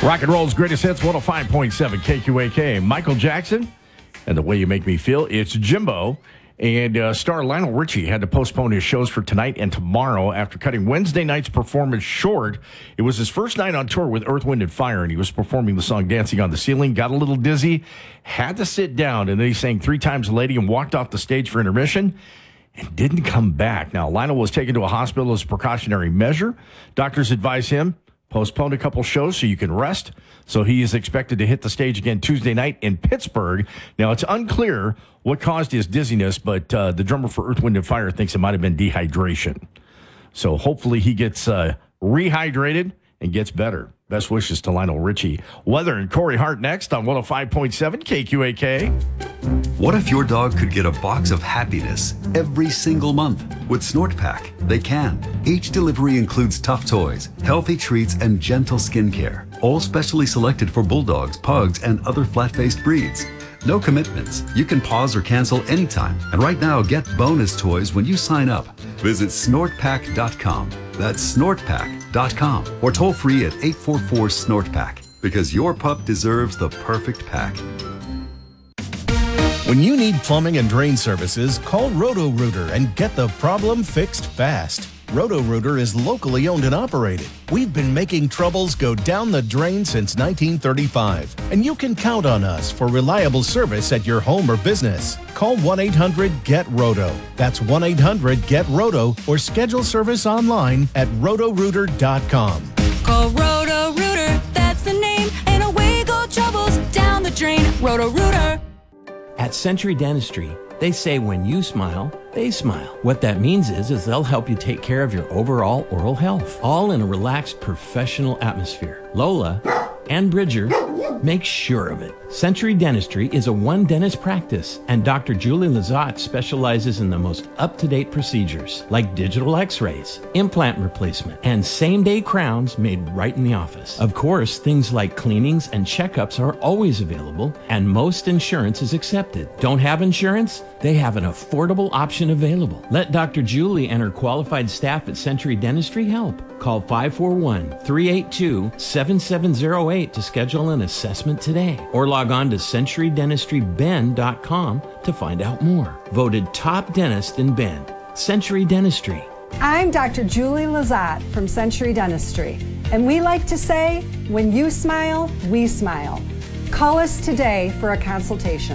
Rock and roll's greatest hits, 105.7 KQAK. Michael Jackson and The Way You Make Me Feel. It's Jimbo. And star Lionel Richie had to postpone his shows for tonight and tomorrow after cutting Wednesday night's performance short. It was his first night on tour with Earth, Wind & Fire, and he was performing the song Dancing on the Ceiling, got a little dizzy, had to sit down, and then he sang 3 Times a Lady and walked off the stage for intermission and didn't come back. Now, Lionel was taken to a hospital as a precautionary measure. Doctors advise him, postpone a couple shows so you can rest. So he is expected to hit the stage again Tuesday night in Pittsburgh. Now, it's unclear what caused his dizziness, but the drummer for Earth, Wind & Fire thinks it might have been dehydration. So hopefully he gets rehydrated and gets better. Best wishes to Lionel Richie. Weather and Corey Hart next on 105.7 KQAK. What if your dog could get a box of happiness every single month? With Snort Pack, they can. Each delivery includes tough toys, healthy treats, and gentle skincare, all specially selected for bulldogs, pugs, and other flat-faced breeds. No commitments. You can pause or cancel anytime. And right now, get bonus toys when you sign up. Visit snortpack.com. That's snortpack.com. Or toll free at 844-SNORT-PACK. Because your pup deserves the perfect pack. When you need plumbing and drain services, call Roto-Rooter and get the problem fixed fast. Roto-Rooter is locally owned and operated. We've been making troubles go down the drain since 1935, and you can count on us for reliable service at your home or business. Call 1-800-GET-ROTO. That's 1-800-GET-ROTO, or schedule service online at rotorooter.com. Call Roto-Rooter, that's the name, and away go troubles down the drain. Roto-Rooter. At Century Dentistry, they say when you smile, they smile. What that means is they'll help you take care of your overall oral health, all in a relaxed, professional atmosphere. Lola and Bridger make sure of it. Century Dentistry is a one-dentist practice, and Dr. Julie Lazat specializes in the most up-to-date procedures, like digital x-rays, implant replacement, and same-day crowns made right in the office. Of course, things like cleanings and checkups are always available, and most insurance is accepted. Don't have insurance? They have an affordable option available. Let Dr. Julie and her qualified staff at Century Dentistry help. Call 541-382-7708 to schedule an assessment today, or log on to CenturyDentistryBend.com to find out more. Voted top dentist in Bend. Century Dentistry. I'm Dr. Julie Lazat from Century Dentistry, and we like to say, when you smile, we smile. Call us today for a consultation.